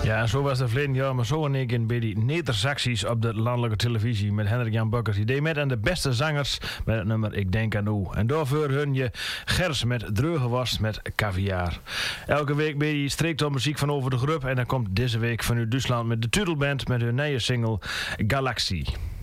Ja, zo was het verleden jaar, maar zo in één keer bij die Nederzacties op de landelijke televisie met Hendrik Jan Bukkers. Die deed met aan de beste zangers met het nummer Ik Denk aan U. En daarvoor hun je Gers met Dreugenworst met caviar. Elke week ben je strikt op muziek van over de groep en dan komt deze week vanuit Duitsland met de Tudelband met hun nieuwe single Galaxie.